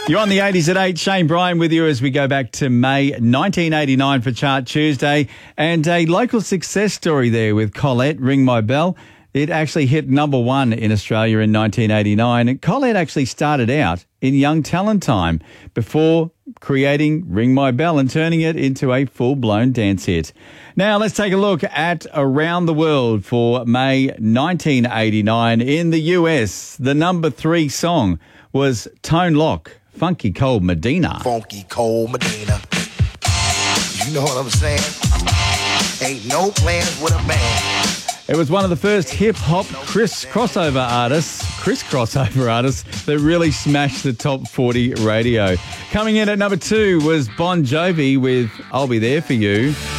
You're on the 80s at 8. Shane Bryan with you as we go back to May 1989 for Chart Tuesday. And a local success story there with Colette, Ring My Bell. It actually hit number one in Australia in 1989. And Colette actually started out in Young Talent Time before creating Ring My Bell and turning it into a full-blown dance hit. Now, let's take a look at Around the World for May 1989. In the US, the number 3 song was Tone Loc, Funky Cold Medina. Funky Cold Medina. You know what I'm saying? Ain't no plans with a man. It was one of the first hip-hop crossover artists that really smashed the top 40 radio. Coming in at number 2 was Bon Jovi with I'll Be There For You.